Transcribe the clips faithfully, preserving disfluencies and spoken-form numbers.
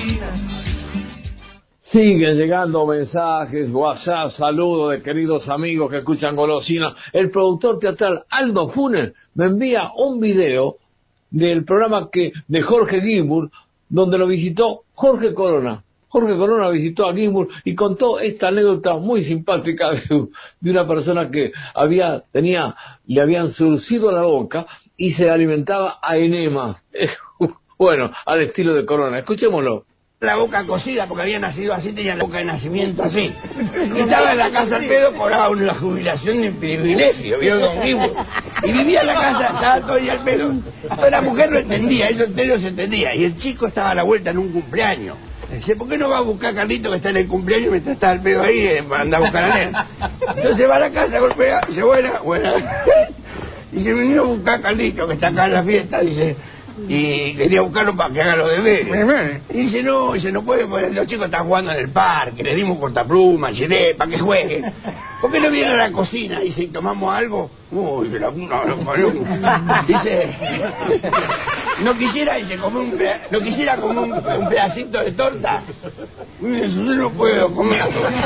Siguen llegando mensajes, WhatsApp, saludos de queridos amigos que escuchan Golosinas. El productor teatral Aldo Funes me envía un video del programa que de Jorge Gimbur, donde lo visitó Jorge Corona. Jorge Corona visitó a Gimbur y contó esta anécdota muy simpática de, de una persona que había tenía le habían surcido la boca y se alimentaba a enema. Bueno, al estilo de Corona. Escuchémoslo. La boca cocida porque había nacido así, tenía la boca de nacimiento así. Y estaba en la casa al pedo, cobraba una jubilación de privilegio, vio Don Gimbur. Y vivía en la casa, estaba todo día al pedo. Entonces la mujer no entendía, eso entero se entendía. Y el chico estaba a la vuelta en un cumpleaños. Dice, ¿por qué no va a buscar a Carlito que está en el cumpleaños mientras está al pedo ahí eh, para andar a buscar a él? Entonces va a la casa, golpea, dice, buena, buena. Y se vino a buscar a Carlito que está acá en la fiesta, dice... Y quería buscarlo para que haga los deberes. Y dice, no, dice, no puede, porque los chicos están jugando en el parque, le dimos cortapluma, chile, para que jueguen. ¿Por qué no viene a la cocina? Dice, ¿y tomamos algo? Uy, se la no, no, no. Dice, no quisiera, dice, comer un, no quisiera comer un, un pedacito de torta. Dice, yo no puedo comer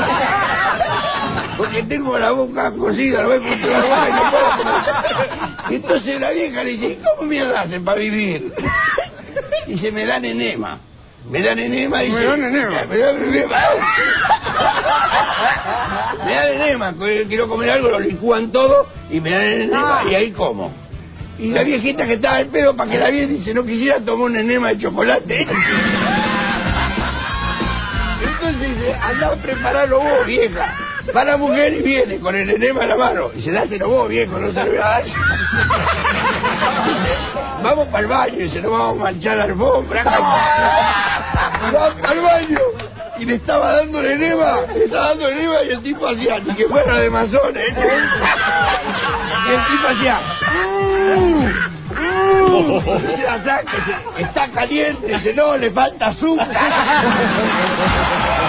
porque tengo la boca cocida, lo voy por toda la boca y no puedo comer. Y entonces la vieja le dice, ¿cómo mierda hacen para vivir? Y se me dan enema. Me dan enema, dice. Me dan enema. Me dan enema. Me dan enema. Quiero comer algo, lo licúan todo y me dan enema y ahí como. Y la viejita que estaba al pedo para que la vieja dice, no quisiera tomar un enema de chocolate. Entonces dice, andá a prepararlo vos, vieja. Va la mujer y viene con el enema en la mano. Y se da, se lo vos, viejo, no se lo voy a dar. Vamos para el baño y se nos vamos a manchar la alfombra. Vamos para el baño. Y le estaba dando el enema, le estaba dando el enema y el tipo hacía, ni que fuera de masones. ¿eh? Y el tipo hacía... Mm, mm, se la saca, está caliente, dice, no, le falta azúcar.